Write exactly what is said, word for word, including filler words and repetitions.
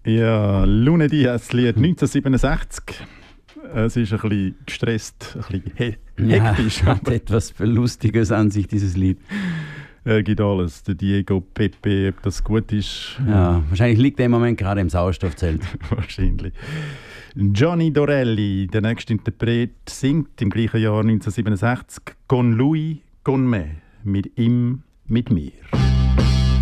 Ja, Lune Diaz, Lied neunzehnhundertsiebenundsechzig. Es ist ein bisschen gestresst, ein bisschen he hektisch. Ja, hat etwas Lustiges an sich, dieses Lied. Er gibt alles. Der Diego Pepe, ob das gut ist. Ja, wahrscheinlich liegt er im Moment gerade im Sauerstoffzelt. Wahrscheinlich. Johnny Dorelli, der nächste Interpret, singt im gleichen Jahr neunzehnhundertsiebenundsechzig «Con lui, con me», mit ihm, mit mir.